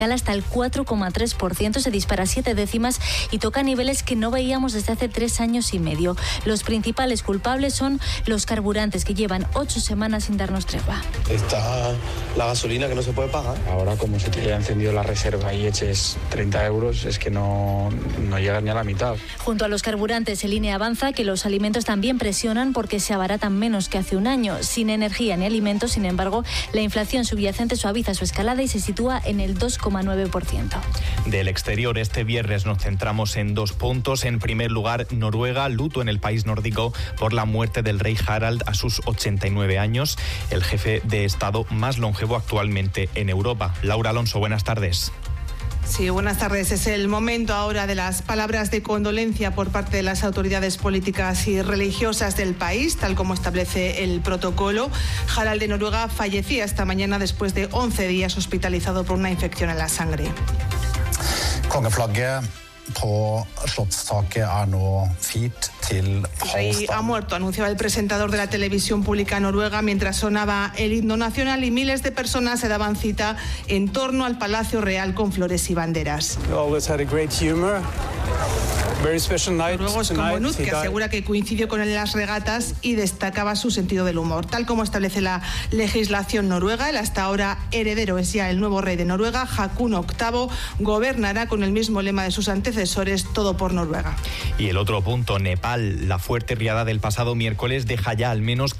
hasta el 4,3%, se dispara 7 décimas y toca niveles que no veíamos desde hace 3 años y medio. Los principales culpables son los carburantes, que llevan 8 semanas sin darnos tregua. Está la gasolina que no se puede pagar. Ahora, como se te haya encendido la reserva y eches 30 euros, es que no llegan ni a la mitad. Junto a los carburantes, el INE avanza que los alimentos también presionan porque se abaratan menos que hace un año. Sin energía ni alimentos, sin embargo, la inflación subyacente suaviza su escalada y se sitúa en el 2,9%. Del exterior, este viernes nos centramos en 2 puntos. En primer lugar, Noruega, luto en el país nórdico por la muerte del rey Harald a sus 89 años, el jefe de Estado más longevo actualmente en Europa. Laura Alonso, buenas tardes. Sí, buenas tardes. Es el momento ahora de las palabras de condolencia por parte de las autoridades políticas y religiosas del país, tal como establece el protocolo. Harald de Noruega fallecía esta mañana después de 11 días hospitalizado por una infección en la sangre. El rey ha muerto, anunciaba el presentador de la televisión pública noruega mientras sonaba el himno nacional y miles de personas se daban cita en torno al Palacio Real con flores y banderas. Noruegos como Knut, que asegura que coincidió con él en las regatas y destacaba su sentido del humor. Tal como establece la legislación noruega, el hasta ahora heredero es ya el nuevo rey de Noruega, Haakon VIII, gobernará con el mismo lema de sus antecesores, todo por Noruega. Y el otro punto, Nepal. La fuerte riada del pasado miércoles deja ya al menos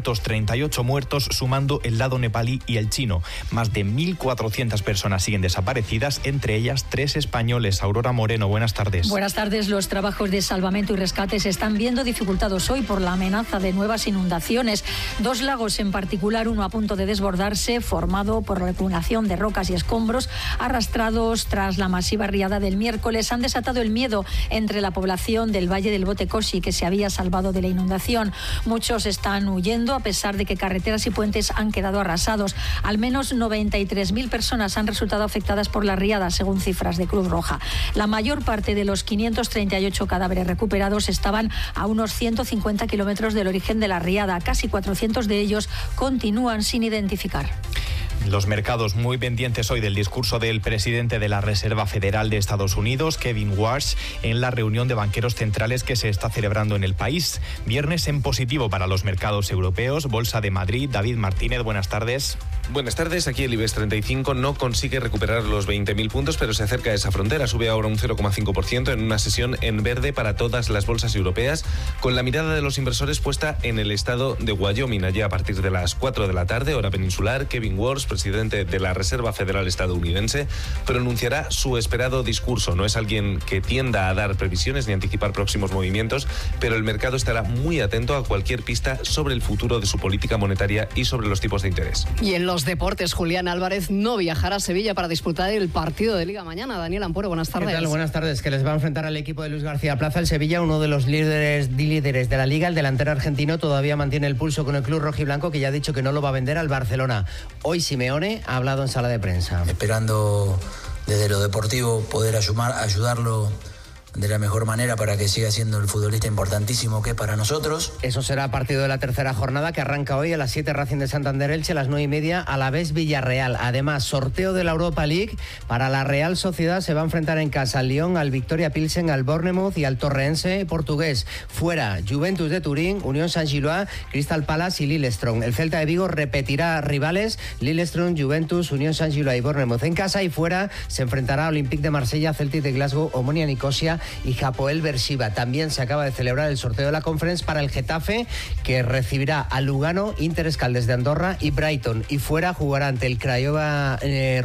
538 muertos, sumando el lado nepalí y el chino. Más de 1.400 personas siguen desaparecidas, entre ellas 3 españoles. Aurora Moreno, buenas tardes. Buenas tardes. Los trabajos de salvamento y rescate se están viendo dificultados hoy por la amenaza de nuevas inundaciones. 2 lagos en particular, uno a punto de desbordarse, formado por la acumulación de rocas y escombros arrastrados tras la masiva riada del miércoles, han desatado el miedo entre la población del Valle del Botecoshi, que se había salvado de la inundación. Muchos están huyendo a pesar de que carreteras y puentes han quedado arrasados. Al menos 93.000 personas han resultado afectadas por la riada, según cifras de Cruz Roja. La mayor parte de los 538 cadáveres recuperados estaban a unos 150 kilómetros del origen de la riada. Casi 400 de ellos continúan sin identificar. Los mercados muy pendientes hoy del discurso del presidente de la Reserva Federal de Estados Unidos, Kevin Warsh, en la reunión de banqueros centrales que se está celebrando en el país. Viernes en positivo para los mercados europeos. Bolsa de Madrid. David Martínez, buenas tardes. Buenas tardes. Aquí el IBEX 35 no consigue recuperar los 20.000 puntos, pero se acerca a esa frontera. Sube ahora un 0,5% en una sesión en verde para todas las bolsas europeas, con la mirada de los inversores puesta en el estado de Wyoming. Allí a partir de las 4 de la tarde, hora peninsular, Kevin Warsh, presidente de la Reserva Federal estadounidense, pronunciará su esperado discurso. No es alguien que tienda a dar previsiones ni anticipar próximos movimientos, pero el mercado estará muy atento a cualquier pista sobre el futuro de su política monetaria y sobre los tipos de interés. Y en los deportes, Julián Álvarez no viajará a Sevilla para disputar el partido de Liga mañana. Daniel Ampuero, buenas tardes. ¿Qué tal? Buenas tardes, que les va a enfrentar al equipo de Luis García Plaza. El Sevilla, uno de los líderes de la Liga, el delantero argentino, todavía mantiene el pulso con el club rojiblanco, que ya ha dicho que no lo va a vender al Barcelona. Hoy Simeone ha hablado en sala de prensa. Esperando desde lo deportivo poder ayudarlo de la mejor manera para que siga siendo el futbolista importantísimo que es para nosotros. Eso será a partido de la tercera jornada, que arranca hoy a las 7, Racing de Santander Elche, a las 9:30 Alavés Villarreal. Además, sorteo de la Europa League. Para la Real Sociedad se va a enfrentar en casa al Lyon, al Victoria Pilsen, al Bournemouth y al Torrense portugués. Fuera, Juventus de Turín, Unión Saint-Gilloise, Crystal Palace y Lillestrøm. El Celta de Vigo repetirá rivales: Lillestrøm, Juventus, Unión Saint-Gilloise y Bournemouth. En casa y fuera se enfrentará a Olympique de Marsella, Celtic de Glasgow, Omonia Nicosia y Hapoel Beersheba. También se acaba de celebrar el sorteo de la Conference para el Getafe, que recibirá a Lugano, Inter Escaldes de Andorra y Brighton. Y fuera jugará ante el Craiova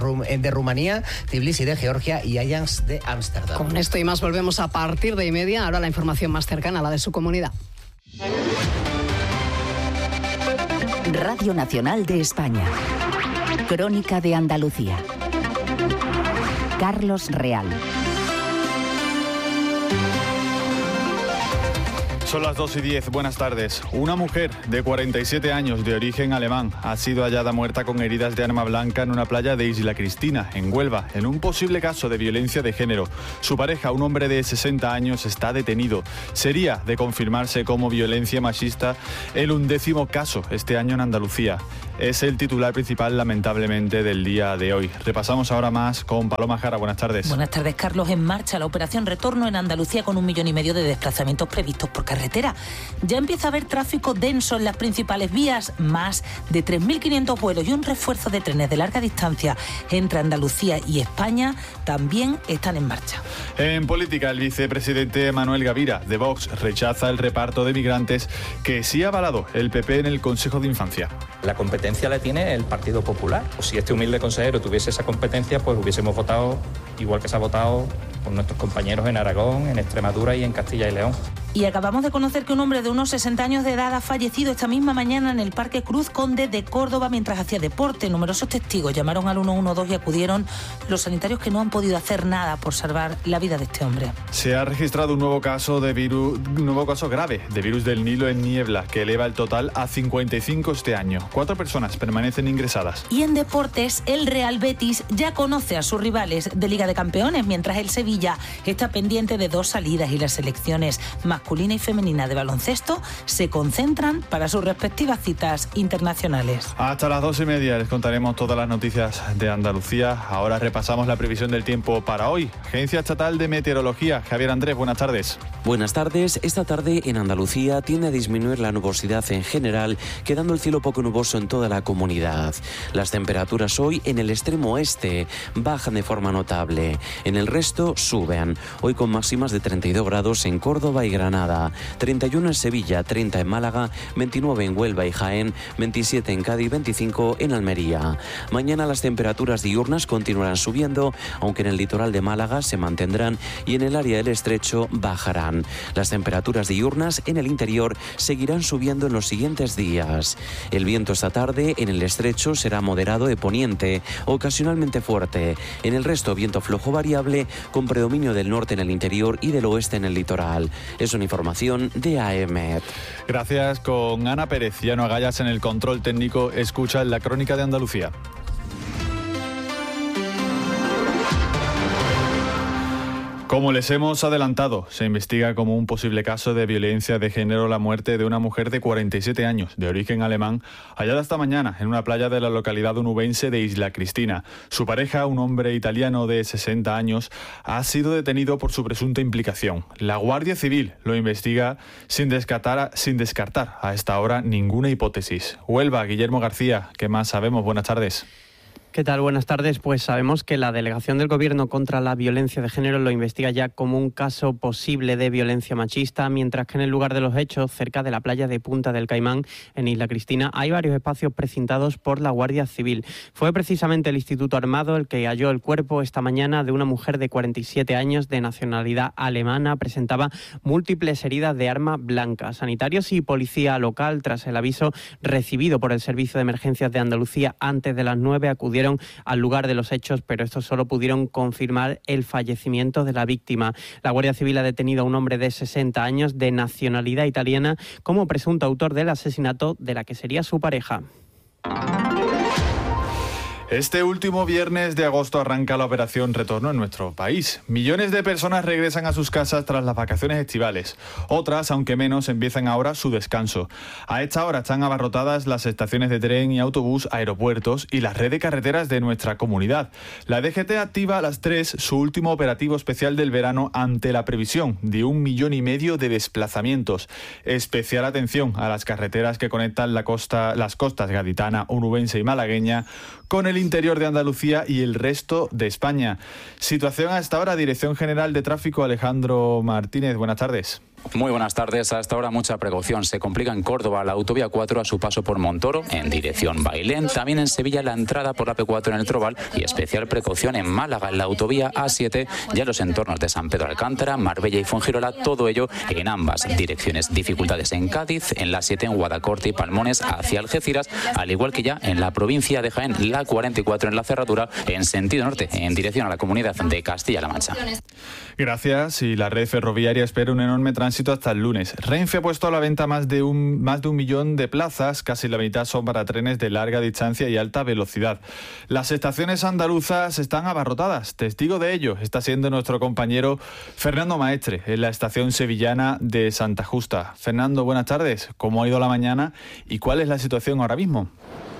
de Rumanía, Tbilisi de Georgia y Ajax de Ámsterdam. Con esto y más volvemos a partir de 1:30. Ahora la información más cercana a la de su comunidad. Radio Nacional de España. Crónica de Andalucía. Carlos Real. Son las 2:10, buenas tardes. Una mujer de 47 años de origen alemán ha sido hallada muerta con heridas de arma blanca en una playa de Isla Cristina, en Huelva, en un posible caso de violencia de género. Su pareja, un hombre de 60 años, está detenido. Sería, de confirmarse como violencia machista, el 11º caso este año en Andalucía. es el titular principal, lamentablemente, del día de hoy. Repasamos ahora más con Paloma Jara. Buenas tardes. Buenas tardes, Carlos. En marcha la operación Retorno en Andalucía con 1,5 millones de desplazamientos previstos por carretera. Ya empieza a haber tráfico denso en las principales vías, más de 3.500 vuelos y un refuerzo de trenes de larga distancia entre Andalucía y España también están en marcha. En política, el vicepresidente Manuel Gavira, de Vox, rechaza el reparto de migrantes que sí ha avalado el PP en el Consejo de Infancia. La competencia la tiene el Partido Popular. Si este humilde consejero tuviese esa competencia, pues hubiésemos votado igual que se ha votado con nuestros compañeros en Aragón, en Extremadura y en Castilla y León. Y acabamos de conocer que un hombre de unos 60 años de edad ha fallecido esta misma mañana en el Parque Cruz Conde de Córdoba mientras hacía deporte. Numerosos testigos llamaron al 112 y acudieron los sanitarios, que no han podido hacer nada por salvar la vida de este hombre. Se ha registrado un nuevo caso grave de virus del Nilo en Niebla, que eleva el total a 55 este año. 4 personas permanecen ingresadas. Y en deportes, el Real Betis ya conoce a sus rivales de Liga de Campeones, mientras el Sevilla está pendiente de 2 salidas y las selecciones masculina y femenina de baloncesto se concentran para sus respectivas citas internacionales. Hasta las 2:30 les contaremos todas las noticias de Andalucía. Ahora repasamos la previsión del tiempo para hoy. Agencia Estatal de Meteorología. Javier Andrés, buenas tardes. Buenas tardes. Esta tarde en Andalucía tiende a disminuir la nubosidad en general, quedando el cielo poco nuboso en toda la comunidad. Las temperaturas hoy en el extremo oeste bajan de forma notable. En el resto suben. Hoy con máximas de 32 grados en Córdoba y Granada, 31 en Sevilla, 30 en Málaga, 29 en Huelva y Jaén, 27 en Cádiz, 25 en Almería. Mañana las temperaturas diurnas continuarán subiendo, aunque en el litoral de Málaga se mantendrán y en el área del Estrecho bajarán. Las temperaturas diurnas en el interior seguirán subiendo en los siguientes días. El viento esta tarde en el Estrecho será moderado de poniente, ocasionalmente fuerte. En el resto, viento flojo variable con predominio del norte en el interior y del oeste en el litoral. Es una información de AEMET. Gracias. Con Ana Pérez y Ano Agallas en el control técnico, escucha la Crónica de Andalucía. Como les hemos adelantado, se investiga como un posible caso de violencia de género la muerte de una mujer de 47 años, de origen alemán, hallada esta mañana en una playa de la localidad onubense de Isla Cristina. Su pareja, un hombre italiano de 60 años, ha sido detenido por su presunta implicación. La Guardia Civil lo investiga sin descartar a esta hora ninguna hipótesis. Huelva, Guillermo García, ¿qué más sabemos? Buenas tardes. ¿Qué tal? Buenas tardes. Pues sabemos que la Delegación del Gobierno contra la Violencia de Género lo investiga ya como un caso posible de violencia machista, mientras que en el lugar de los hechos, cerca de la playa de Punta del Caimán, en Isla Cristina, hay varios espacios precintados por la Guardia Civil. Fue precisamente el Instituto Armado el que halló el cuerpo esta mañana de una mujer de 47 años de nacionalidad alemana. Presentaba múltiples heridas de arma blanca. Sanitarios y policía local, tras el aviso recibido por el Servicio de Emergencias de Andalucía antes de las 9, acudieron al lugar de los hechos, pero estos solo pudieron confirmar el fallecimiento de la víctima. La Guardia Civil ha detenido a un hombre de 60 años de nacionalidad italiana como presunto autor del asesinato de la que sería su pareja. Este último viernes de agosto arranca la operación Retorno en nuestro país. Millones de personas regresan a sus casas tras las vacaciones estivales. Otras, aunque menos, empiezan ahora su descanso. A esta hora están abarrotadas las estaciones de tren y autobús, aeropuertos y la red de carreteras de nuestra comunidad. La DGT activa a las 3 su último operativo especial del verano ante la previsión de 1,5 millones de desplazamientos. Especial atención a las carreteras que conectan las costas gaditana, onubense y malagueña con el interior de Andalucía y el resto de España. Situación a esta hora, Dirección General de Tráfico, Alejandro Martínez. Buenas tardes. Muy buenas tardes. A esta hora mucha precaución. Se complica en Córdoba la autovía 4 a su paso por Montoro en dirección Bailén. También en Sevilla la entrada por la P4 en el Trobal y especial precaución en Málaga en la autovía A7 ya en los entornos de San Pedro Alcántara, Marbella y Fuengirola. Todo ello en ambas direcciones. Dificultades en Cádiz, en la 7 en Guadacorte y Palmones hacia Algeciras, al igual que ya en la provincia de Jaén, la 44 en la cerradura en sentido norte en dirección a la comunidad de Castilla-La Mancha. Gracias. Y la red ferroviaria espera un enorme tránsito hasta el lunes. Renfe ha puesto a la venta más de un millón de plazas, casi la mitad son para trenes de larga distancia y alta velocidad. Las estaciones andaluzas están abarrotadas. Testigo de ello está siendo nuestro compañero Fernando Maestre en la estación sevillana de Santa Justa. Fernando, buenas tardes. ¿Cómo ha ido la mañana y cuál es la situación ahora mismo?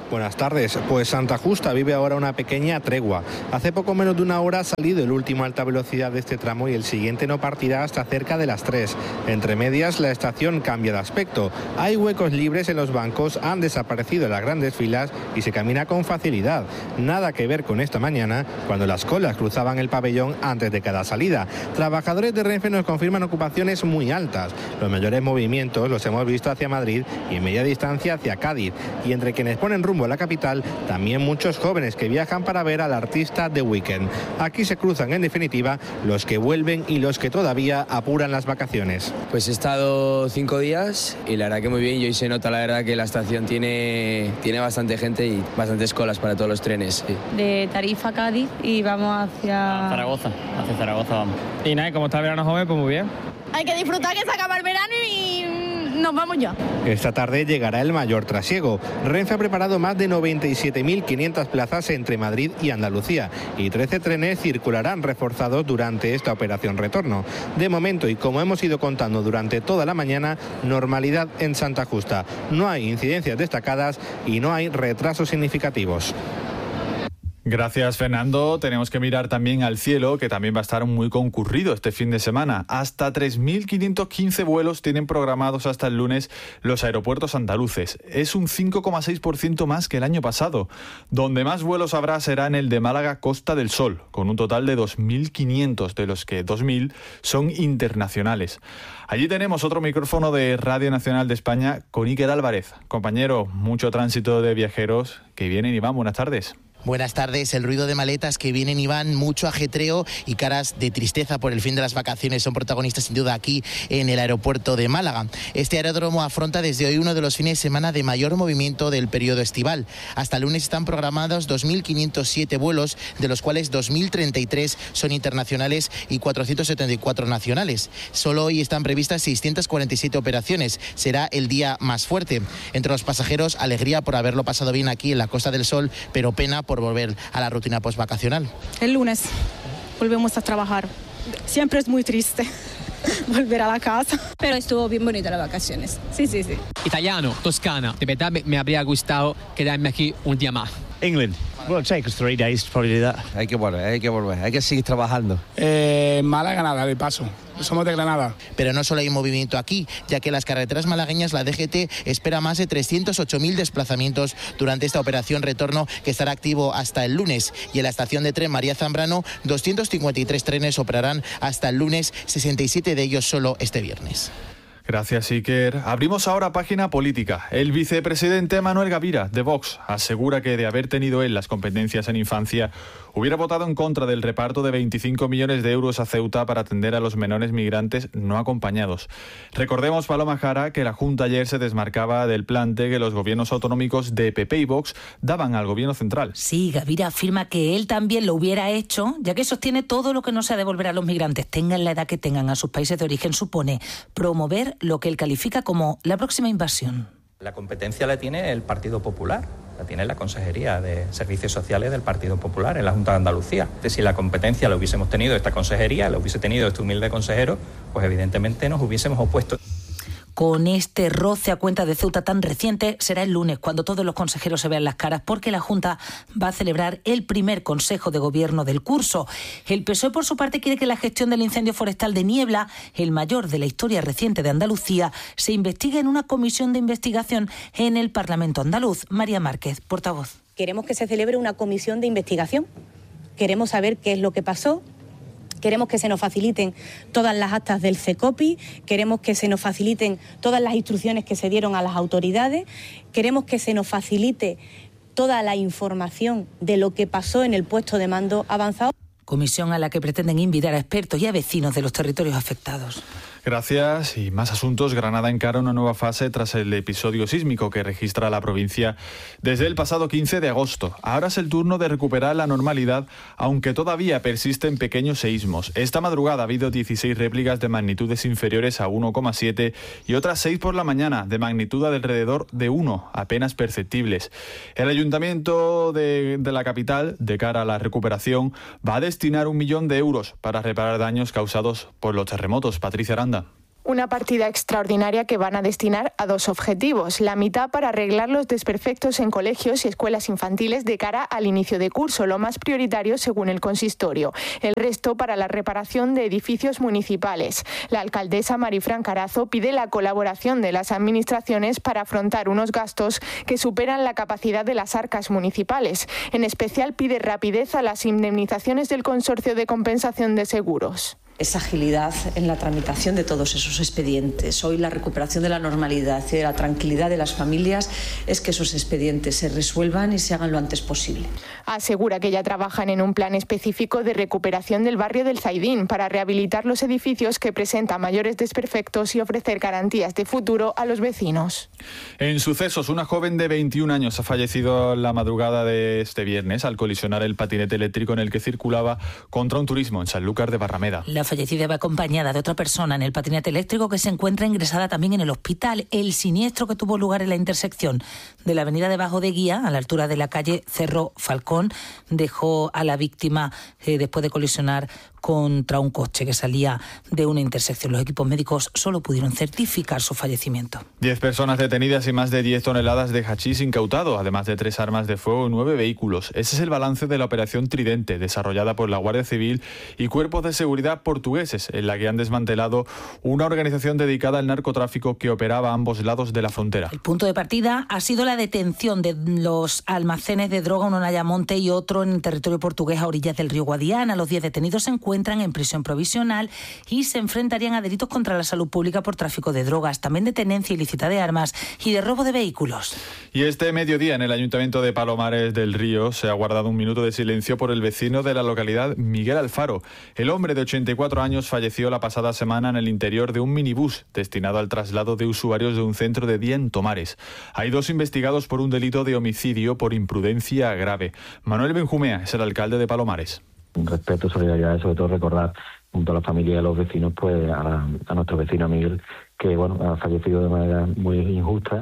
Buenas tardes. Pues Santa Justa vive ahora una pequeña tregua. Hace poco menos de una hora ha salido el último alta velocidad de este tramo y el siguiente no partirá hasta cerca de las 3. Entre medias, la estación cambia de aspecto. Hay huecos libres en los bancos, han desaparecido las grandes filas y se camina con facilidad. Nada que ver con esta mañana, cuando las colas cruzaban el pabellón antes de cada salida. Trabajadores de Renfe nos confirman ocupaciones muy altas. Los mayores movimientos los hemos visto hacia Madrid y en media distancia hacia Cádiz. Y entre quienes ponen rumbo a la capital, también muchos jóvenes que viajan para ver al artista The Weeknd. Aquí se cruzan, en definitiva, los que vuelven y los que todavía apuran las vacaciones. Pues he estado 5 días y la verdad que muy bien. Y hoy se nota, la verdad, que la estación tiene bastante gente y bastantes colas para todos los trenes. Sí. De Tarifa a Cádiz y vamos hacia Zaragoza vamos. Y nada, como está el verano joven, pues muy bien. Hay que disfrutar que se acaba el verano y nos vamos ya. Esta tarde llegará el mayor trasiego. Renfe ha preparado más de 97.500 plazas entre Madrid y Andalucía y 13 trenes circularán reforzados durante esta operación retorno. De momento, y como hemos ido contando durante toda la mañana, normalidad en Santa Justa. No hay incidencias destacadas y no hay retrasos significativos. Gracias, Fernando. Tenemos que mirar también al cielo, que también va a estar muy concurrido este fin de semana. Hasta 3.515 vuelos tienen programados hasta el lunes los aeropuertos andaluces. Es un 5,6% más que el año pasado. Donde más vuelos habrá será en el de Málaga Costa del Sol, con un total de 2.500, de los que 2.000 son internacionales. Allí tenemos otro micrófono de Radio Nacional de España con Iker Álvarez. Compañero, mucho tránsito de viajeros que vienen y van. Buenas tardes. Buenas tardes. El ruido de maletas que vienen y van, mucho ajetreo y caras de tristeza por el fin de las vacaciones son protagonistas sin duda aquí en el aeropuerto de Málaga. Este aeródromo afronta desde hoy uno de los fines de semana de mayor movimiento del periodo estival. Hasta el lunes están programados 2.507 vuelos, de los cuales 2.033 son internacionales y 474 nacionales. Solo hoy están previstas 647 operaciones. Será el día más fuerte. Entre los pasajeros, alegría por haberlo pasado bien aquí en la Costa del Sol, pero pena por volver a la rutina postvacacional. El lunes volvemos a trabajar. Siempre es muy triste volver a la casa, pero estuvo bien bonita las vacaciones. Sí. Italiano, Toscana. De verdad me habría gustado quedarme aquí un día más. England. Well, it'll take us 3 days to probably do that. Hay que volver, hay que seguir trabajando. Málaga nada, de paso. Somos de Granada. Pero no solo hay movimiento aquí, ya que en las carreteras malagueñas la DGT espera más de 308.000 desplazamientos durante esta operación retorno que estará activo hasta el lunes. Y en la estación de tren María Zambrano, 253 trenes operarán hasta el lunes, 67 de ellos solo este viernes. Gracias, Iker. Abrimos ahora página política. El vicepresidente Manuel Gavira, de Vox, asegura que de haber tenido él las competencias en infancia, hubiera votado en contra del reparto de 25 millones de euros a Ceuta para atender a los menores migrantes no acompañados. Recordemos, Paloma Jara, que la Junta ayer se desmarcaba del plante que los gobiernos autonómicos de PP y Vox daban al gobierno central. Sí, Gavira afirma que él también lo hubiera hecho, ya que sostiene todo lo que no sea devolver a los migrantes, tengan la edad que tengan, a sus países de origen, supone promover lo que él califica como la próxima invasión. La competencia la tiene el Partido Popular, la tiene la Consejería de Servicios Sociales del Partido Popular en la Junta de Andalucía. Si la competencia la hubiésemos tenido esta consejería, la hubiese tenido este humilde consejero, pues evidentemente nos hubiésemos opuesto. Con este roce a cuenta de Ceuta tan reciente, será el lunes cuando todos los consejeros se vean las caras, porque la Junta va a celebrar el primer Consejo de Gobierno del curso. El PSOE, por su parte, quiere que la gestión del incendio forestal de Niebla, el mayor de la historia reciente de Andalucía, se investigue en una comisión de investigación en el Parlamento andaluz. María Márquez, portavoz. Queremos que se celebre una comisión de investigación. Queremos saber qué es lo que pasó. Queremos que se nos faciliten todas las actas del CECOPI, queremos que se nos faciliten todas las instrucciones que se dieron a las autoridades, queremos que se nos facilite toda la información de lo que pasó en el puesto de mando avanzado. Comisión a la que pretenden invitar a expertos y a vecinos de los territorios afectados. Gracias. Y más asuntos. Granada encara una nueva fase tras el episodio sísmico que registra la provincia desde el pasado 15 de agosto. Ahora es el turno de recuperar la normalidad, aunque todavía persisten pequeños seísmos. Esta madrugada ha habido 16 réplicas de magnitudes inferiores a 1,7 y otras 6 por la mañana de magnitud de alrededor de 1, apenas perceptibles. El Ayuntamiento de la capital, de cara a la recuperación, va a destinar 1 millón de euros para reparar daños causados por los terremotos. Patricia Aranda. Una partida extraordinaria que van a destinar a 2 objetivos. La mitad para arreglar los desperfectos en colegios y escuelas infantiles de cara al inicio de curso, lo más prioritario según el consistorio. El resto para la reparación de edificios municipales. La alcaldesa Marifran Carazo pide la colaboración de las administraciones para afrontar unos gastos que superan la capacidad de las arcas municipales. En especial pide rapidez a las indemnizaciones del Consorcio de Compensación de Seguros. Esa agilidad en la tramitación de todos esos expedientes. Hoy la recuperación de la normalidad y de la tranquilidad de las familias es que esos expedientes se resuelvan y se hagan lo antes posible. Asegura que ya trabajan en un plan específico de recuperación del barrio del Zaidín para rehabilitar los edificios que presentan mayores desperfectos y ofrecer garantías de futuro a los vecinos. En sucesos, una joven de 21 años ha fallecido la madrugada de este viernes al colisionar el patinete eléctrico en el que circulaba contra un turismo en Sanlúcar de Barrameda. La fallecida va acompañada de otra persona en el patinete eléctrico que se encuentra ingresada también en el hospital. El siniestro que tuvo lugar en la intersección de la avenida de Bajo de Guía, a la altura de la calle Cerro Falcón, dejó a la víctima después de colisionar contra un coche que salía de una intersección. Los equipos médicos solo pudieron certificar su fallecimiento. 10 personas detenidas y más de 10 toneladas de hachís incautado, además de 3 armas de fuego y 9 vehículos. Ese es el balance de la operación Tridente, desarrollada por la Guardia Civil y cuerpos de seguridad portugueses, en la que han desmantelado una organización dedicada al narcotráfico que operaba a ambos lados de la frontera. El punto de partida ha sido la detención de los almacenes de droga, uno en Ayamonte y otro en el territorio portugués a orillas del río Guadiana. Los 10 detenidos se encuentran en prisión provisional y se enfrentarían a delitos contra la salud pública por tráfico de drogas, también de tenencia ilícita de armas y de robo de vehículos. Y este mediodía en el Ayuntamiento de Palomares del Río se ha guardado un minuto de silencio por el vecino de la localidad, Miguel Alfaro. El hombre de 84 años falleció la pasada semana en el interior de un minibús destinado al traslado de usuarios de un centro de día en Tomares. Hay 2 investigados por un delito de homicidio por imprudencia grave. Manuel Benjumea es el alcalde de Palomares. Respeto, solidaridad y sobre todo recordar junto a la familia y a los vecinos pues a nuestro vecino Miguel, que ha fallecido de manera muy injusta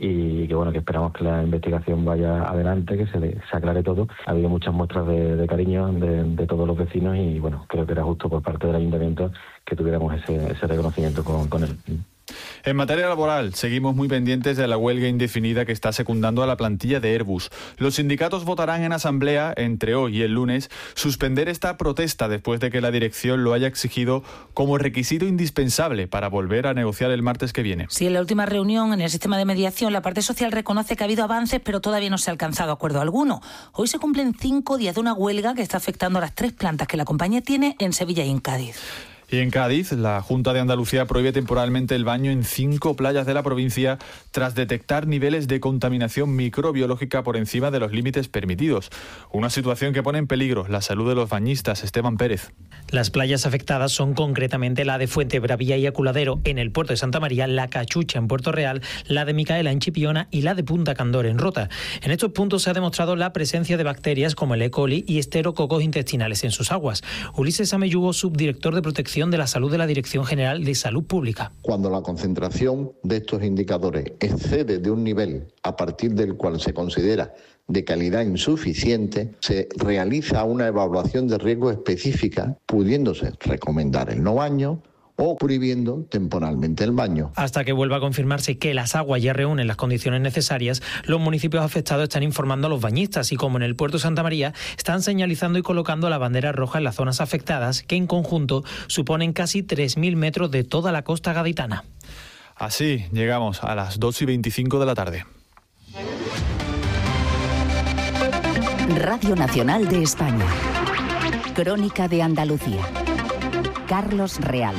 y que esperamos que la investigación vaya adelante, que se aclare todo. Ha habido muchas muestras de cariño de todos los vecinos y creo que era justo por parte del ayuntamiento que tuviéramos ese reconocimiento con él. En materia laboral, seguimos muy pendientes de la huelga indefinida que está secundando a la plantilla de Airbus. Los sindicatos votarán en asamblea, entre hoy y el lunes, suspender esta protesta después de que la dirección lo haya exigido como requisito indispensable para volver a negociar el martes que viene. Sí, en la última reunión en el sistema de mediación, la parte social reconoce que ha habido avances, pero todavía no se ha alcanzado acuerdo alguno. Hoy se cumplen 5 días de una huelga que está afectando a las 3 plantas que la compañía tiene en Sevilla y en Cádiz. Y en Cádiz, la Junta de Andalucía prohíbe temporalmente el baño en 5 playas de la provincia tras detectar niveles de contaminación microbiológica por encima de los límites permitidos. Una situación que pone en peligro la salud de los bañistas. Esteban Pérez. Las playas afectadas son concretamente la de Fuentebravía y Aculadero en el puerto de Santa María, la Cachucha en Puerto Real, la de Micaela en Chipiona y la de Punta Candor en Rota. En estos puntos se ha demostrado la presencia de bacterias como el E. coli y esterococos intestinales en sus aguas. Ulises Ameyugo, subdirector de Protección de la Salud de la Dirección General de Salud Pública. Cuando la concentración de estos indicadores excede de un nivel a partir del cual se considera de calidad insuficiente, se realiza una evaluación de riesgo específica, pudiéndose recomendar el no baño o prohibiendo temporalmente el baño. Hasta que vuelva a confirmarse que las aguas ya reúnen las condiciones necesarias, los municipios afectados están informando a los bañistas y, como en el puerto de Santa María, están señalizando y colocando la bandera roja en las zonas afectadas, que en conjunto suponen casi 3.000 metros de toda la costa gaditana. Así llegamos a las 2:25 de la tarde. Radio Nacional de España. Crónica de Andalucía. Carlos Real.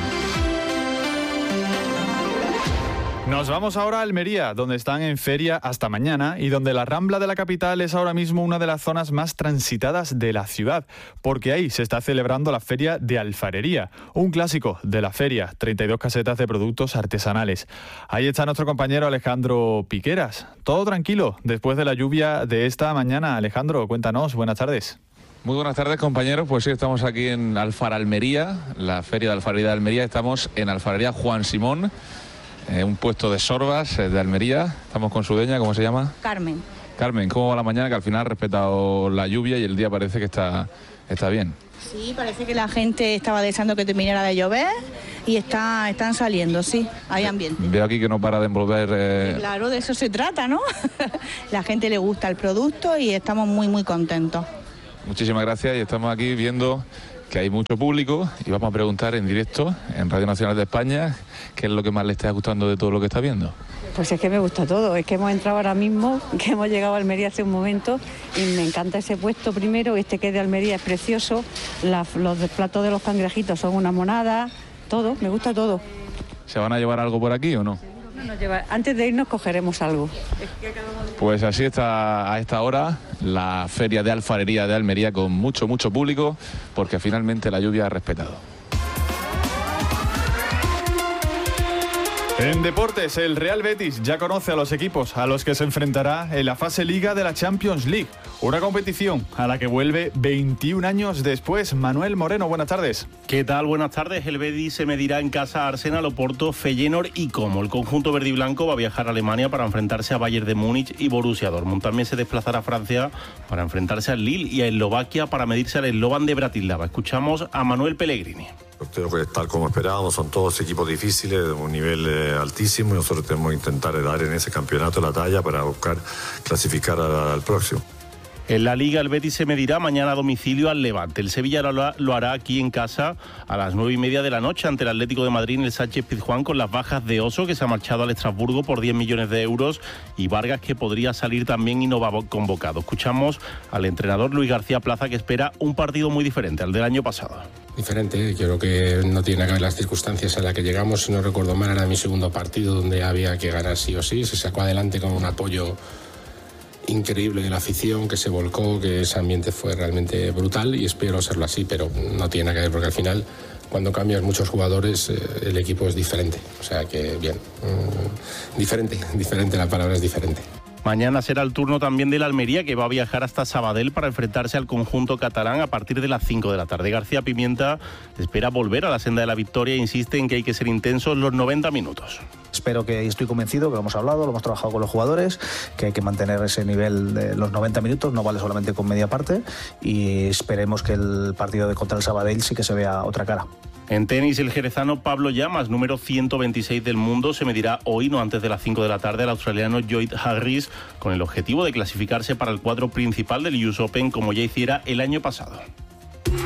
Nos vamos ahora a Almería, donde están en feria hasta mañana y donde la Rambla de la capital es ahora mismo una de las zonas más transitadas de la ciudad, porque ahí se está celebrando la Feria de Alfarería, un clásico de la feria, 32 casetas de productos artesanales. Ahí está nuestro compañero Alejandro Piqueras. Todo tranquilo después de la lluvia de esta mañana. Alejandro, cuéntanos, buenas tardes. Muy buenas tardes, compañeros. Pues sí, estamos aquí en Alfaralmería, la Feria de Alfarería de Almería. Estamos en Alfarería Juan Simón, un puesto de sorbas de Almería. Estamos con su dueña, ¿cómo se llama? Carmen. Carmen, ¿cómo va la mañana? Que al final ha respetado la lluvia y el día parece que está bien. Sí, parece que la gente estaba deseando que terminara de llover y están saliendo, sí, hay ambiente. Veo aquí que no para de envolver... Claro, de eso se trata, ¿no? La gente le gusta el producto y estamos muy, muy contentos. Muchísimas gracias y estamos aquí viendo que hay mucho público y vamos a preguntar en directo en Radio Nacional de España qué es lo que más le está gustando de todo lo que está viendo. Pues es que me gusta todo, es que hemos entrado ahora mismo, que hemos llegado a Almería hace un momento y me encanta ese puesto primero, este que es de Almería es precioso, los platos de los cangrejitos son una monada, todo, me gusta todo. ¿Se van a llevar algo por aquí o no? Antes de irnos cogeremos algo. Pues así está a esta hora la Feria de Alfarería de Almería con mucho público porque finalmente la lluvia ha respetado. En deportes, el Real Betis ya conoce a los equipos a los que se enfrentará en la fase Liga de la Champions League, una competición a la que vuelve 21 años después. Manuel Moreno, buenas tardes. ¿Qué tal? Buenas tardes. El Betis se medirá en casa a Arsenal, Oporto, Feyenoord y Como. El conjunto verde y blanco va a viajar a Alemania para enfrentarse a Bayern de Múnich y Borussia Dortmund. También se desplazará a Francia para enfrentarse al Lille y a Eslovaquia para medirse al Slovan de Bratislava. Escuchamos a Manuel Pellegrini. Creo que tal como esperábamos, son todos equipos difíciles, de un nivel altísimo, y nosotros tenemos que intentar dar en ese campeonato la talla para buscar clasificar al próximo. En la Liga, el Betis se medirá mañana a domicilio al Levante. El Sevilla lo hará aquí en casa a las 9:30 de la noche ante el Atlético de Madrid en el Sánchez-Pizjuán, con las bajas de Oso, que se ha marchado al Estrasburgo por 10 millones de euros, y Vargas, que podría salir también y no va convocado. Escuchamos al entrenador Luis García Plaza, que espera un partido muy diferente al del año pasado. Diferente, creo que no tiene que ver las circunstancias a las que llegamos. Si no recuerdo mal, era mi segundo partido donde había que ganar sí o sí. Se sacó adelante con un apoyo increíble de la afición, que se volcó, que ese ambiente fue realmente brutal, y espero serlo así, pero no tiene nada que ver porque al final, cuando cambias muchos jugadores, el equipo es diferente. O sea que bien, diferente, la palabra es diferente. Mañana será el turno también de la Almería, que va a viajar hasta Sabadell para enfrentarse al conjunto catalán a partir de las 5 de la tarde. García Pimienta espera volver a la senda de la victoria e insiste en que hay que ser intensos los 90 minutos. Espero que, y estoy convencido, que lo hemos hablado, lo hemos trabajado con los jugadores, que hay que mantener ese nivel de los 90 minutos, no vale solamente con media parte, y esperemos que el partido contra el Sabadell sí que se vea otra cara. En tenis, el jerezano Pablo Llamas, número 126 del mundo, se medirá hoy, no antes de las 5 de la tarde, al australiano Lloyd Harris, con el objetivo de clasificarse para el cuadro principal del US Open, como ya hiciera el año pasado.